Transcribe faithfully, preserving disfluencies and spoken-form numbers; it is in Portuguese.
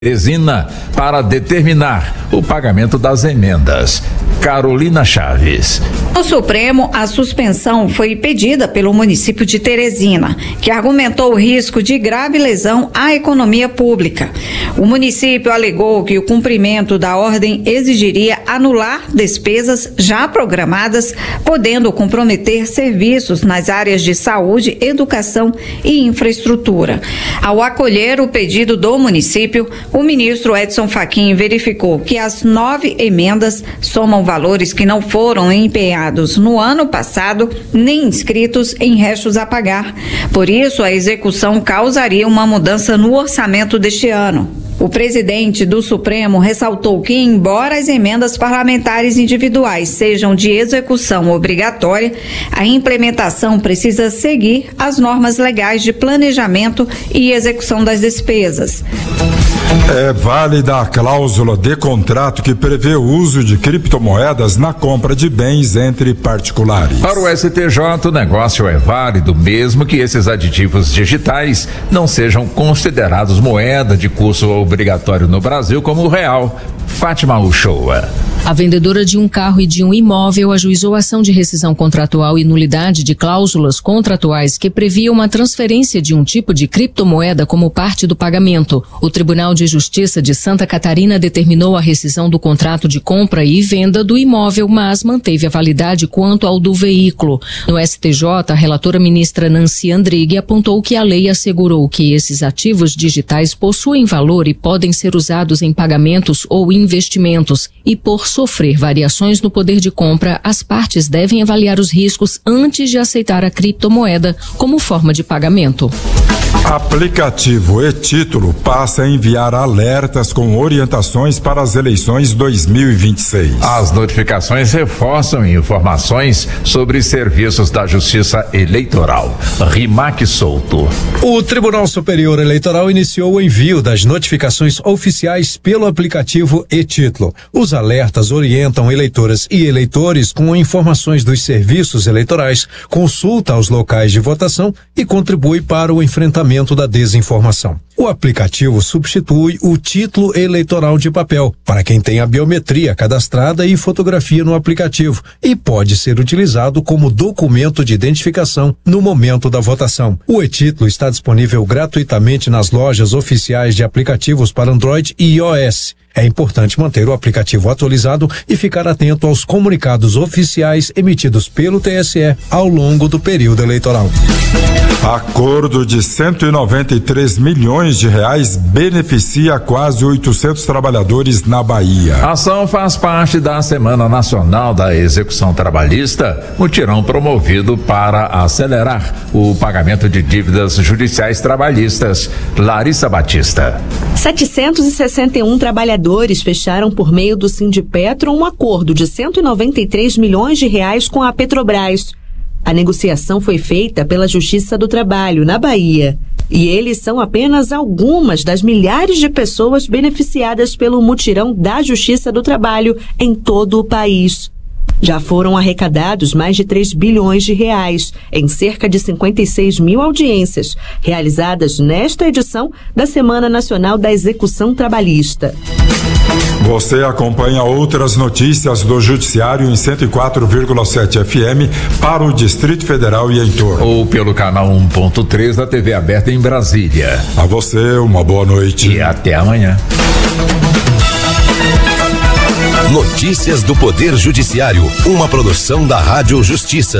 Teresina para determinar o pagamento das emendas. Carolina Chaves. No Supremo, a suspensão foi pedida pelo município de Teresina, que argumentou o risco de grave lesão à economia pública. O município alegou que o cumprimento da ordem exigiria anular despesas já programadas, podendo comprometer serviços nas áreas de saúde, educação e infraestrutura. Ao acolher o pedido do município, o ministro Edson Fachin verificou que as nove emendas somam valores que não foram empenhados no ano passado nem inscritos em restos a pagar. Por isso, a execução causaria uma mudança no orçamento deste ano. O presidente do Supremo ressaltou que, embora as emendas parlamentares individuais sejam de execução obrigatória, a implementação precisa seguir as normas legais de planejamento e execução das despesas. É válida a cláusula de contrato que prevê o uso de criptomoedas na compra de bens entre particulares. Para o S T J, o negócio é válido mesmo que esses aditivos digitais não sejam considerados moeda de curso obrigatório no Brasil como o real. Fátima Uchoa. A vendedora de um carro e de um imóvel ajuizou ação de rescisão contratual e nulidade de cláusulas contratuais que previam uma transferência de um tipo de criptomoeda como parte do pagamento. O Tribunal de Justiça de Santa Catarina determinou a rescisão do contrato de compra e venda do imóvel, mas manteve a validade quanto ao do veículo. No S T J, a relatora ministra Nancy Andrighi apontou que a lei assegurou que esses ativos digitais possuem valor e podem ser usados em pagamentos ou investimentos, e por sofrer variações no poder de compra, as partes devem avaliar os riscos antes de aceitar a criptomoeda como forma de pagamento. Aplicativo e-Título passa a enviar alertas com orientações para as eleições dois mil e vinte e seis. As notificações reforçam informações sobre serviços da Justiça Eleitoral. Rimac Souto. O Tribunal Superior Eleitoral iniciou o envio das notificações oficiais pelo aplicativo e-Título. Os alertas orientam eleitoras e eleitores com informações dos serviços eleitorais, consulta aos locais de votação e contribui para o enfrentamento da desinformação. O aplicativo substitui o título eleitoral de papel para quem tem a biometria cadastrada e fotografia no aplicativo e pode ser utilizado como documento de identificação no momento da votação. O e-Título está disponível gratuitamente nas lojas oficiais de aplicativos para Android e iOS. É importante manter o aplicativo atualizado e ficar atento aos comunicados oficiais emitidos pelo T S E ao longo do período eleitoral. Acordo de cento e noventa e três milhões de reais beneficia quase oitocentos trabalhadores na Bahia. A ação faz parte da Semana Nacional da Execução Trabalhista, mutirão promovido para acelerar o pagamento de dívidas judiciais trabalhistas. Larissa Batista. setecentos e sessenta e um trabalhadores fecharam por meio do Sindipetro um acordo de cento e noventa e três milhões de reais com a Petrobras. A negociação foi feita pela Justiça do Trabalho, na Bahia. E eles são apenas algumas das milhares de pessoas beneficiadas pelo mutirão da Justiça do Trabalho em todo o país. Já foram arrecadados mais de três bilhões de reais em cerca de cinquenta e seis mil audiências, realizadas nesta edição da Semana Nacional da Execução Trabalhista. Você acompanha outras notícias do Judiciário em cento e quatro vírgula sete F M para o Distrito Federal e em torno. Ou pelo canal um ponto três da T V aberta em Brasília. A você, uma boa noite. E até amanhã. Notícias do Poder Judiciário, uma produção da Rádio Justiça.